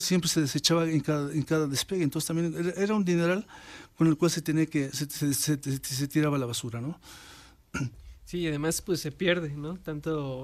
siempre se desechaba en cada despegue, entonces también era un dineral con el cual se tenía se tiraba la basura, ¿no? Sí, y además pues se pierde, ¿no? Tanto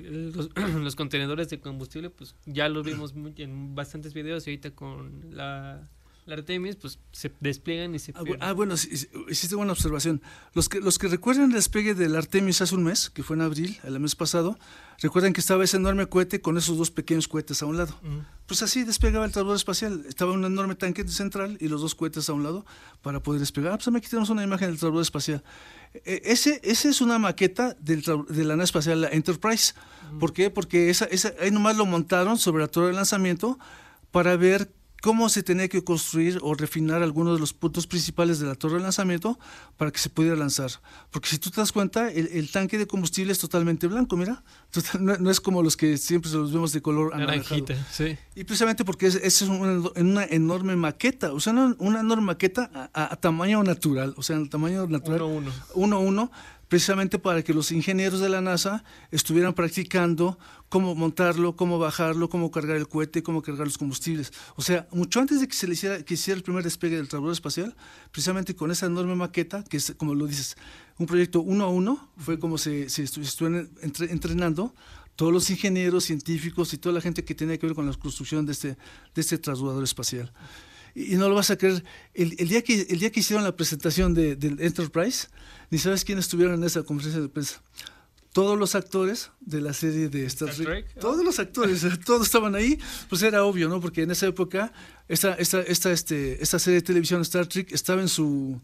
los contenedores de combustible, pues ya los vimos en bastantes videos y ahorita con la Artemis, pues se despliegan y se pierden. Bueno, sí, hiciste buena observación. Los que recuerdan el despegue del Artemis hace un mes, que fue en abril, el mes pasado, recuerdan que estaba ese enorme cohete con esos dos pequeños cohetes a un lado. Pues así despegaba el transbordador espacial. Estaba un enorme tanque central y los dos cohetes a un lado para poder despegar. Pues aquí tenemos una imagen del transbordador espacial. Ese es una maqueta de la nave espacial, la Enterprise. ¿Por qué? Porque ahí nomás lo montaron sobre la torre de lanzamiento para ver cómo se tenía que construir o refinar algunos de los puntos principales de la torre de lanzamiento para que se pudiera lanzar. Porque si tú te das cuenta, el tanque de combustible es totalmente blanco, mira. No es como los que siempre los vemos de color anaranjado. Sí. Y precisamente porque es una enorme maqueta, o sea, una enorme maqueta a tamaño natural, o sea, en tamaño natural. 1:1. Precisamente para que los ingenieros de la NASA estuvieran practicando cómo montarlo, cómo bajarlo, cómo cargar el cohete, cómo cargar los combustibles. O sea, mucho antes de que se hiciera el primer despegue del transbordador espacial, precisamente con esa enorme maqueta, que es, como lo dices, un proyecto 1:1, fue como se estuvieron entrenando todos los ingenieros, científicos y toda la gente que tenía que ver con la construcción de este transbordador espacial. Y no lo vas a creer, el día que hicieron la presentación del Enterprise, ni sabes quiénes estuvieron en esa conferencia de prensa. Todos los actores de la serie de Star Trek. Todos los actores, todos estaban ahí. Pues era obvio, ¿no? Porque en esa época, esta serie de televisión Star Trek estaba en su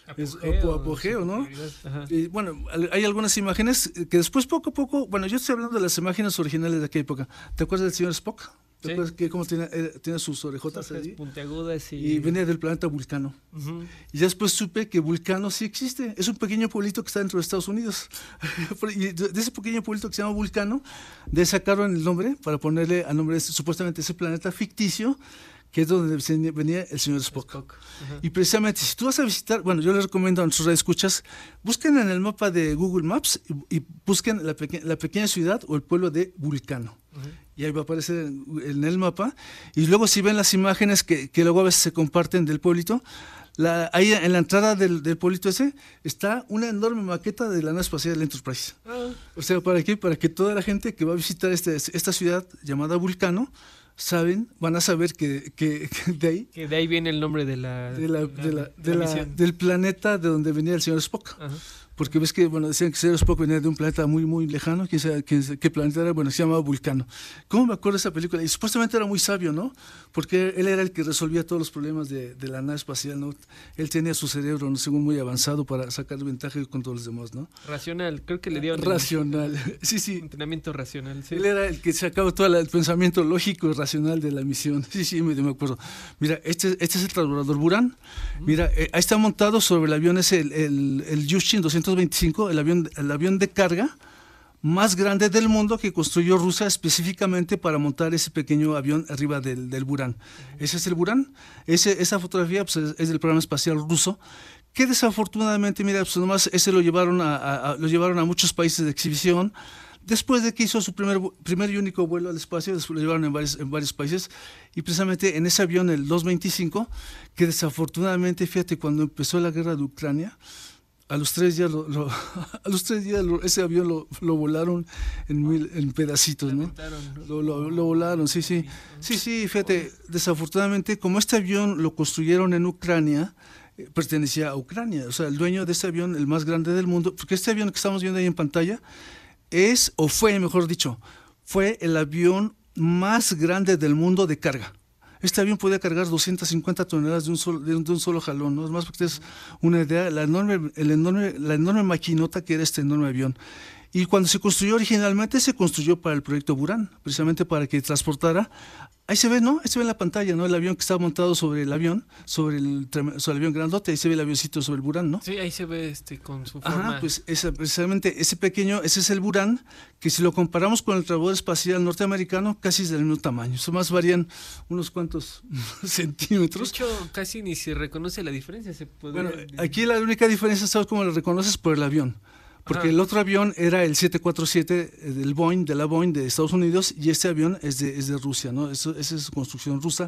apogeo, ¿no? Y bueno, hay algunas imágenes que después poco a poco, bueno, yo estoy hablando de las imágenes originales de aquella época. ¿Te acuerdas del señor Spock? ¿Te acuerdas que cómo tiene sus orejotas allí? Puntiagudas y venía del planeta Vulcano. Y después supe que Vulcano sí existe. Es un pequeño pueblito que está dentro de Estados Unidos. Y de ese pequeño pueblito que se llama Vulcano, de sacaron el nombre para ponerle al nombre de supuestamente ese planeta ficticio, que es donde venía el señor Spock. Y precisamente, si tú vas a visitar, bueno, yo les recomiendo a nuestros radioescuchas, busquen en el mapa de Google Maps y busquen la pequeña ciudad o el pueblo de Vulcano. Y ahí va a aparecer en el mapa. Y luego si ven las imágenes que luego a veces se comparten del pueblito, ahí en la entrada del pueblito ese está una enorme maqueta de la nave espacial Enterprise. O sea, ¿para qué? Para que toda la gente que va a visitar esta ciudad llamada Vulcano van a saber que de ahí... Que de ahí viene el nombre del planeta de donde venía el señor Spock. Porque ves que, bueno, decían que el señor Spock venía de un planeta muy, muy lejano, quién sabe qué planeta era, bueno, se llamaba Vulcano. ¿Cómo me acuerdo de esa película? Y supuestamente era muy sabio, ¿no? Porque él era el que resolvía todos los problemas de la nave espacial, ¿no? Él tenía su cerebro, ¿no? Según muy avanzado para sacar ventaja con todos los demás, ¿no? Racional, creo que le dio... Racional, sí. Entrenamiento racional, sí. Él era el que sacaba todo el pensamiento lógico y racional de la misión. Sí, me acuerdo. Mira, este es el transbordador Buran. Mira, ahí está montado sobre el avión ese, el Yushin 225, el avión de carga más grande del mundo que construyó Rusia específicamente para montar ese pequeño avión arriba del Buran. Ese es el Buran. Esa fotografía pues, es del programa espacial ruso, que desafortunadamente, mira, pues nomás ese lo llevaron a muchos países de exhibición. Después de que hizo su primer y único vuelo al espacio, después lo llevaron en varios países, y precisamente en ese avión, el 225, que desafortunadamente, fíjate, cuando empezó la guerra de Ucrania, a los 3 días, ese avión lo volaron en pedacitos, ¿no? Lo volaron, sí. Sí, fíjate, desafortunadamente, como este avión lo construyeron en Ucrania, pertenecía a Ucrania, o sea, el dueño de este avión, el más grande del mundo, porque este avión que estamos viendo ahí en pantalla, fue el avión más grande del mundo de carga. Este avión podía cargar 250 toneladas de un solo jalón, ¿no? Es más, porque es una idea, la enorme maquinota que era este enorme avión. Y cuando se construyó originalmente, se construyó para el proyecto Buran, precisamente para que transportara. Ahí se ve, ¿no? Ahí se ve en la pantalla, ¿no? El avión que está montado sobre el avión, sobre el avión grandote, ahí se ve el avioncito sobre el Buran, ¿no? Sí, ahí se ve con su forma. Ajá, pues precisamente ese pequeño, ese es el Buran, que si lo comparamos con el transbordador espacial norteamericano, casi es del mismo tamaño. Eso más varían unos cuantos centímetros. De hecho, casi ni se reconoce la diferencia. Bueno, aquí la única diferencia, ¿sabes cómo la reconoces? Por el avión. Porque el otro avión era el 747 de la Boeing de Estados Unidos, y este avión es de Rusia, ¿no? Esa es construcción rusa.